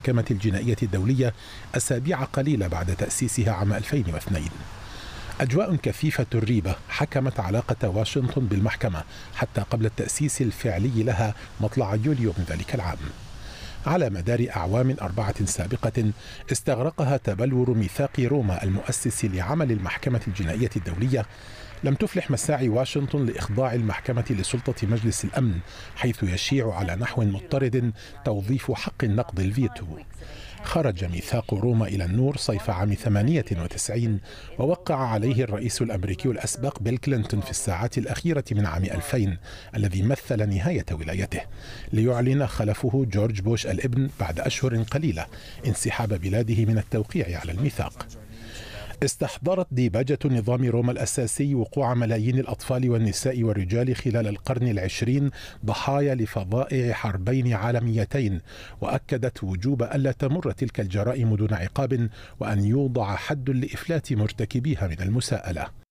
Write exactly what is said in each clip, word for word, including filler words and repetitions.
المحكمة الجنائية الدولية أسابيع قليلة بعد تأسيسها عام ألفين واثنين. أجواء كثيفة الريبة حكمت علاقة واشنطن بالمحكمة حتى قبل التأسيس الفعلي لها مطلع يوليو من ذلك العام. على مدار أعوام أربعة سابقة استغرقها تبلور ميثاق روما المؤسس لعمل المحكمة الجنائية الدولية، لم تفلح مساعي واشنطن لإخضاع المحكمة لسلطة مجلس الأمن، حيث يشيع على نحو مضطرد توظيف حق النقض الفيتو. خرج ميثاق روما إلى النور صيف عام ثمانية وتسعين، ووقع عليه الرئيس الأمريكي الأسبق بيل كلينتون في الساعات الأخيرة من عام ألفين، الذي مثل نهاية ولايته، ليعلن خلفه جورج بوش الابن بعد أشهر قليلة انسحاب بلاده من التوقيع على الميثاق. استحضرت ديباجة نظام روما الأساسي وقوع ملايين الأطفال والنساء والرجال خلال القرن العشرين ضحايا لفظائع حربين عالميتين، وأكدت وجوب ألا تمر تلك الجرائم دون عقاب، وأن يوضع حد لإفلات مرتكبيها من المساءلة.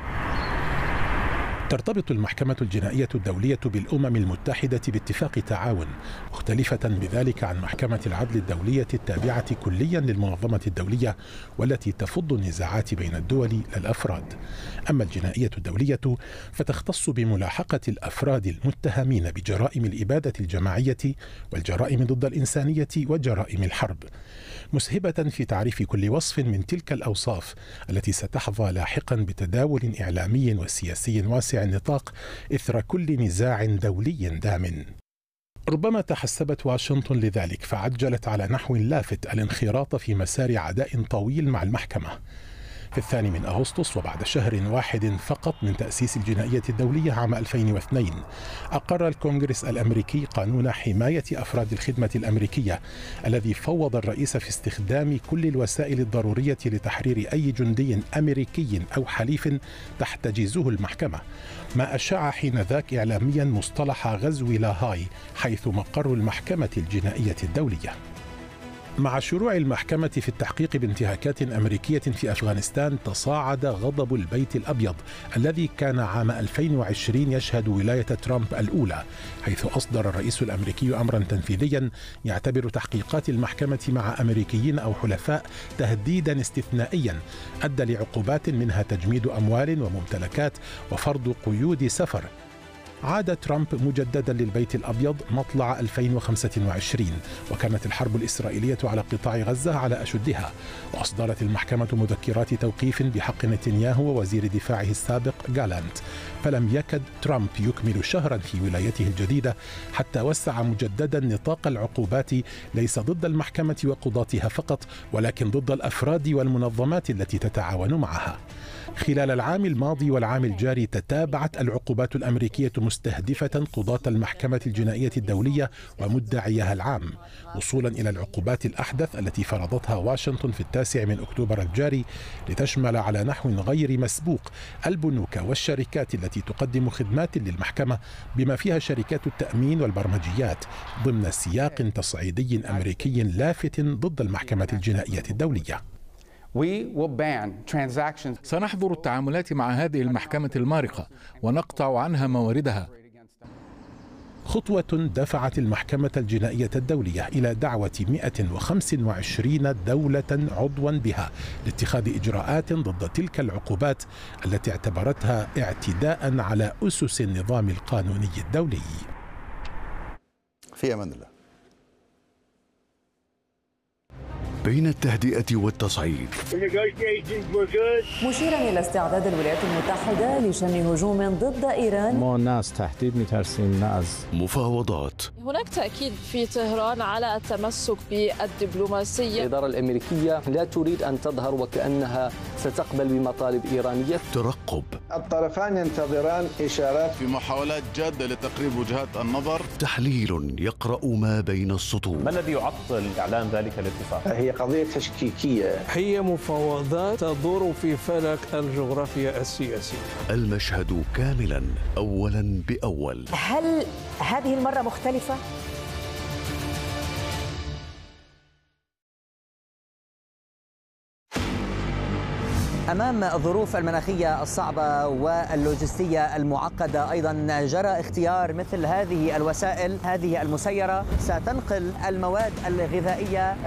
ترتبط المحكمة الجنائية الدولية بالأمم المتحدة باتفاق تعاون، مختلفة بذلك عن محكمة العدل الدولية التابعة كليا للمنظمة الدولية والتي تفض النزاعات بين الدول للأفراد. أما الجنائية الدولية فتختص بملاحقة الأفراد المتهمين بجرائم الإبادة الجماعية والجرائم ضد الإنسانية وجرائم الحرب، مسهبة في تعريف كل وصف من تلك الأوصاف التي ستحظى لاحقا بتداول إعلامي وسياسي واسع النطاق إثر كل نزاع دولي دام. ربما تحسبت واشنطن لذلك فعجلت على نحو لافت الانخراط في مسار عداء طويل مع المحكمة. في الثاني من أغسطس وبعد شهر واحد فقط من تأسيس الجنائية الدولية عام ألفين واثنين، أقر الكونغرس الأمريكي قانون حماية أفراد الخدمة الأمريكية، الذي فوض الرئيس في استخدام كل الوسائل الضرورية لتحرير أي جندي أمريكي أو حليف تحتجزه المحكمة، ما أشاع حينذاك إعلاميا مصطلح غزو لاهاي، حيث مقر المحكمة الجنائية الدولية. مع شروع المحكمة في التحقيق بانتهاكات أمريكية في أفغانستان، تصاعد غضب البيت الأبيض الذي كان عام ألفين وعشرين يشهد ولاية ترامب الأولى، حيث أصدر الرئيس الأمريكي أمرا تنفيذيا يعتبر تحقيقات المحكمة مع أمريكيين أو حلفاء تهديدا استثنائيا أدى لعقوبات منها تجميد أموال وممتلكات وفرض قيود سفر. عاد ترامب مجددا للبيت الأبيض مطلع ألفين وخمسة وعشرين، وكانت الحرب الإسرائيلية على قطاع غزة على أشدها، وأصدرت المحكمة مذكرات توقيف بحق نتنياهو ووزير دفاعه السابق جالانت، فلم يكد ترامب يكمل شهرا في ولايته الجديدة حتى وسع مجددا نطاق العقوبات ليس ضد المحكمة وقضاتها فقط، ولكن ضد الأفراد والمنظمات التي تتعاون معها. خلال العام الماضي والعام الجاري تتابعت العقوبات الأمريكية مستهدفة قضاة المحكمة الجنائية الدولية ومدعيها العام، وصولا إلى العقوبات الأحدث التي فرضتها واشنطن في التاسع من أكتوبر الجاري، لتشمل على نحو غير مسبوق البنوك والشركات التي تقدم خدمات للمحكمة بما فيها شركات التأمين والبرمجيات، ضمن سياق تصعيدي أمريكي لافت ضد المحكمة الجنائية الدولية. سنحظر التعاملات مع هذه المحكمة المارقة ونقطع عنها مواردها. خطوة دفعت المحكمة الجنائية الدولية إلى دعوة مئة وخمسة وعشرين دولة عضوا بها لاتخاذ إجراءات ضد تلك العقوبات التي اعتبرتها اعتداء على أسس النظام القانوني الدولي. في أمان الله. بين التهدئة والتصعيد، مشيرا إلى استعداد الولايات المتحدة لشن هجوم ضد إيران، مفاوضات. هناك تأكيد في طهران على التمسك بالدبلوماسية. الإدارة الأمريكية لا تريد أن تظهر وكأنها ستقبل بمطالب إيرانية. ترقب. الطرفان ينتظران إشارات في محاولات جادة لتقريب وجهات النظر. تحليل يقرأ ما بين السطور. ما الذي يعطل إعلان ذلك الاتفاق؟ هي قضية تشكيكية، هي مفاوضات تدور في فلك الجغرافيا السياسية. المشهد كاملا أولا بأول. هل هذه المرة مختلفة؟ أمام الظروف المناخية الصعبة واللوجستية المعقدة أيضا جرى اختيار مثل هذه الوسائل، هذه المسيرة ستنقل المواد الغذائية